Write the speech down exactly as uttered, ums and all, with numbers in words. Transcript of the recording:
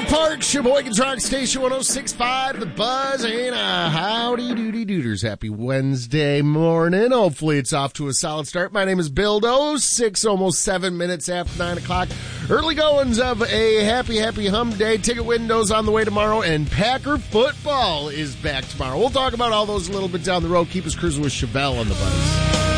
Parks, Sheboygan's Rock Station one oh six point five, The Buzz, and a howdy doody dooders. Happy Wednesday morning. Hopefully it's off to a solid start. My name is Bill Doe, six, almost seven minutes after nine o'clock. Early goings of a happy, happy hum day. Ticket windows on the way tomorrow, and Packer football is back tomorrow. We'll talk about all those a little bit down the road. Keep us cruising with Chevelle on The Buzz.